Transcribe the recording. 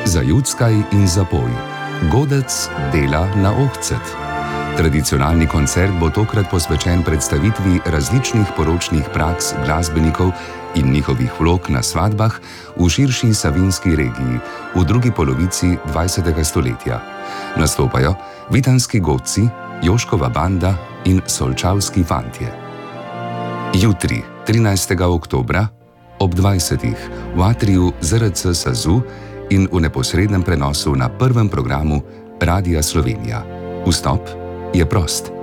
Za Juckaj in zapoj. Godec dela na ohcet. Tradicionalni koncert bo tokrat posvečen predstavitvi različnih poročnih praks glasbenikov in njihovih vlog na svadbah v širši savinjski regiji v drugi polovici 20. stoletja. Nastopajo vitanski godci, Joškova banda in solčavski fantje. Jutri, 13. oktobra, ob 20. v atriju ZRC Sazu in v neposrednem prenosu na prvem programu Radia Slovenija. Vstop je prost.